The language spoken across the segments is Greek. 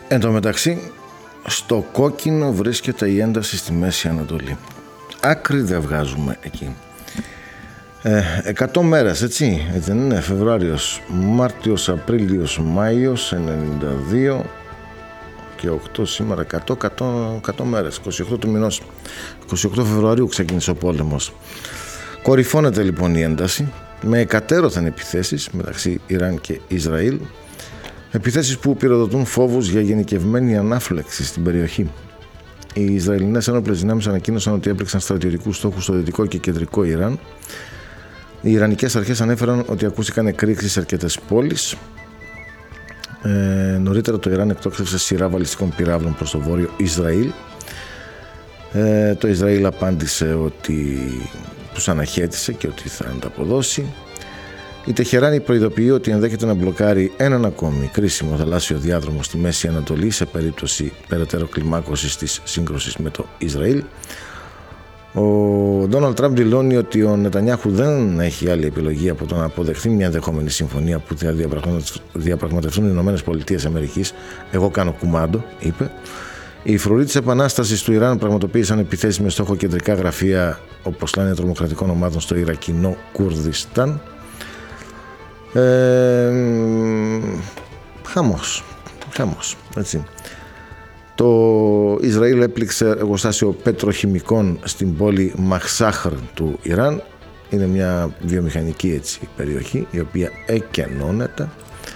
Εν τω μεταξύ, στο κόκκινο βρίσκεται η ένταση στη Μέση Ανατολή. Άκρη δεν βγάζουμε εκεί. 100 μέρες, έτσι δεν είναι? Φεβρουάριος, Μάρτιος, Απρίλιος, Μάιος, 92 και 8 σήμερα, 100 μέρες, 28 του μηνός, 28 Φεβρουαρίου ξεκίνησε ο πόλεμος. Κορυφώνεται λοιπόν η ένταση με εκατέρωθεν επιθέσεις μεταξύ Ιράν και Ισραήλ, επιθέσεις που πυροδοτούν φόβους για γενικευμένη ανάφλεξη στην περιοχή. Οι Ισραηλινές ένοπλες δυνάμεις ανακοίνωσαν ότι έπληξαν στρατιωτικούς στόχους στο δυτικό και κεντρικό Ιράν. Οι Ιρανικές αρχές ανέφεραν ότι ακούστηκαν εκρήξεις σε αρκετές πόλεις. Νωρίτερα το Ιράν εκτόξευσε σειρά βαλιστικών πυράβλων προς το βόρειο Ισραήλ. Το Ισραήλ απάντησε ότι τους αναχέτησε και ότι θα ανταποδώσει. Η Τεχεράνη προειδοποιεί ότι ενδέχεται να μπλοκάρει έναν ακόμη κρίσιμο θαλάσσιο διάδρομο στη Μέση Ανατολή σε περίπτωση περαιτέρω κλιμάκωσης της σύγκρουσης με το Ισραήλ. Ο Ντόναλντ Τραμπ δηλώνει ότι ο Νετανιάχου δεν έχει άλλη επιλογή από το να αποδεχθεί μια ενδεχόμενη συμφωνία που θα διαπραγματευτούν οι ΗΠΑ. Εγώ κάνω κουμάντο, είπε. Οι φρουροί της επανάστασης του Ιράν πραγματοποίησαν επιθέσεις με στόχο κεντρικά γραφεία, όπως λένε, τρομοκρατικών ομάδων στο Ιρακινό Κουρδιστάν. Χαμός, έτσι. Το Ισραήλ έπληξε εργοστάσιο πετροχημικών στην πόλη Μαχσάχρ του Ιράν. Είναι μια βιομηχανική, έτσι, περιοχή η οποία εκενώνεται.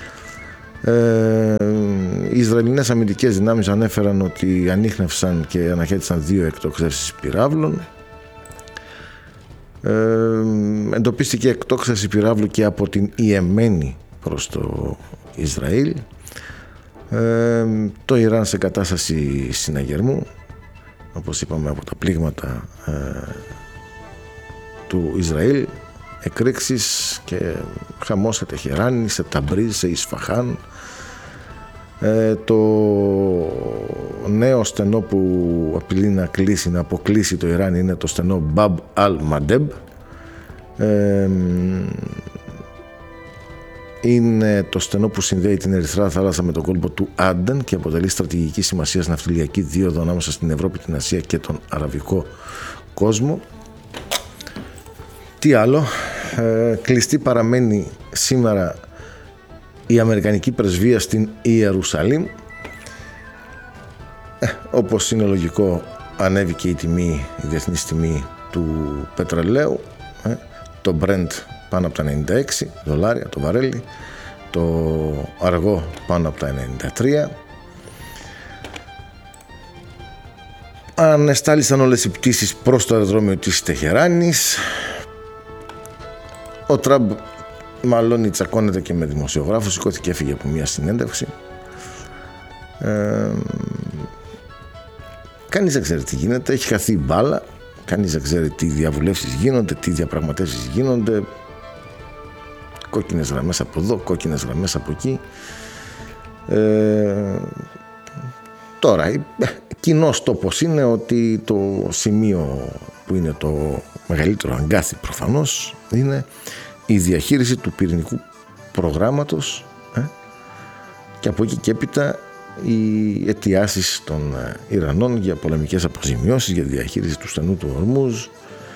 Οι Ισραηλινές αμυντικές δυνάμεις ανέφεραν ότι ανίχνευσαν και αναχέτησαν 2 εκτοξεύσεις πυράβλων. Εντοπίστηκε εκτόξευση πυράβλου και από την Ιεμένη προς το Ισραήλ. Το Ιράν σε κατάσταση συναγερμού, όπως είπαμε, από τα πλήγματα του Ισραήλ, εκρήξεις και χαμός σε Τεχεράνη, σε Ταμπρίζ, σε Ισφαχάν. Το νέο στενό που απειλεί να κλείσει, να αποκλείσει το Ιράν, είναι το στενό Μπαμπ Αλ Μαντεμπ. Είναι το στενό που συνδέει την Ερυθρά θάλασσα με τον κόλπο του Άντεν και αποτελεί στρατηγική σημασίας ναυτιλιακή δίωδο ανάμεσα στην Ευρώπη, την Ασία και τον αραβικό κόσμο. Τι άλλο? Κλειστή παραμένει σήμερα η Αμερικανική πρεσβεία στην Ιερουσαλήμ. Όπως είναι λογικό, ανέβηκε η τιμή, η διεθνής τιμή του πετρελαίου. Το Brent πάνω από τα $96 το βαρέλι, το αργό πάνω από τα 93. Ανεστάλησαν όλες οι πτήσεις προς το αεροδρόμιο της Τεχεράνης. Ο Τραμπ μαλώνει, τσακώνεται και με δημοσιογράφους, σηκώθηκε και έφυγε από μια συνέντευξη. Κανείς δεν ξέρει τι γίνεται, έχει χαθεί η μπάλα, κανείς δεν ξέρει τι διαβουλεύσεις γίνονται, τι διαπραγματεύσεις γίνονται. Κόκκινες γραμμές από εδώ, κόκκινες γραμμές από εκεί. Τώρα, κοινός τόπος είναι ότι το σημείο που είναι το μεγαλύτερο αγκάθι προφανώς είναι η διαχείριση του πυρηνικού προγράμματος, και από εκεί και έπειτα οι αιτιάσεις των Ιρανών για πολεμικές αποζημιώσεις, για διαχείριση του στενού του Ορμούζ.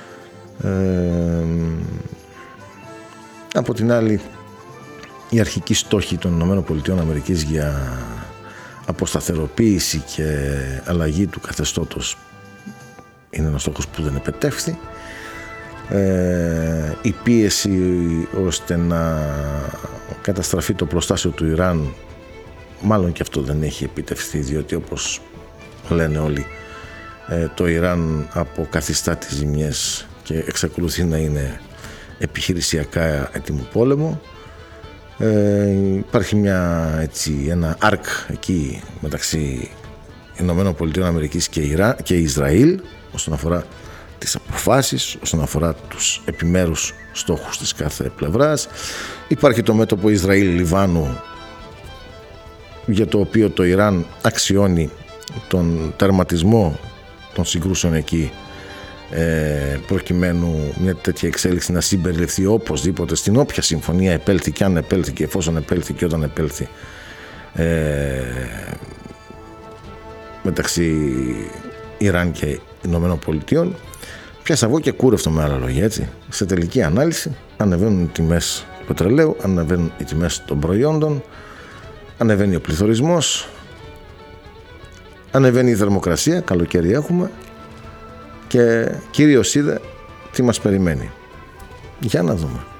Από την άλλη, η αρχική στόχη των ΗΠΑ για αποσταθεροποίηση και αλλαγή του καθεστώτος είναι ένας στόχος που δεν επετεύχθη. Η πίεση ώστε να καταστραφεί το προστάσιο του Ιράν, μάλλον και αυτό δεν έχει επιτευχθεί, διότι όπως λένε όλοι, το Ιράν αποκαθιστά τις ζημιές και εξακολουθεί να είναι επιχειρησιακά έτοιμο πόλεμο. Υπάρχει ένα αρκ εκεί μεταξύ ΗΠΑ και Ισραήλ όσον αφορά τις αποφάσεις, όσον αφορά τους επιμέρους στόχους της κάθε πλευράς. Υπάρχει το μέτωπο Ισραήλ-Λιβάνου, για το οποίο το Ιράν αξιώνει τον τερματισμό των συγκρούσεων εκεί, προκειμένου μια τέτοια εξέλιξη να συμπεριληφθεί οπωσδήποτε στην όποια συμφωνία επέλθει, και αν επέλθει και εφόσον επέλθει και όταν επέλθει μεταξύ Ιράν και Ηνωμένων Πολιτειών. Πια αυγό και κούρευτο, με άλλα λόγια, έτσι. Σε τελική ανάλυση ανεβαίνουν οι τιμές του πετρελαίου, ανεβαίνουν οι τιμές των προϊόντων, ανεβαίνει ο πληθωρισμός, ανεβαίνει η θερμοκρασία, καλοκαίρι έχουμε, και κυρίως είδε τι μας περιμένει. Για να δούμε.